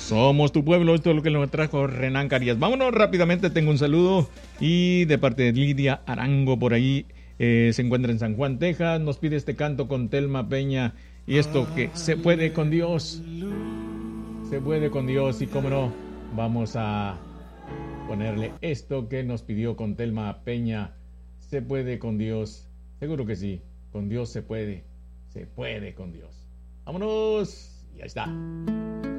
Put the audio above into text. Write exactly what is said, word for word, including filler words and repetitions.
Somos tu pueblo, esto es lo que nos trajo Renan Carías. Vámonos rápidamente, tengo un saludo y de parte de Lidia Arango por ahí, eh, se encuentra en San Juan, Texas, nos pide este canto con Telma Peña y esto que se puede con Dios, se puede con Dios y cómo no, vamos a ponerle esto que nos pidió con Telma Peña, se puede con Dios, seguro que sí, con Dios se puede, se puede con Dios. Vámonos, y ahí está.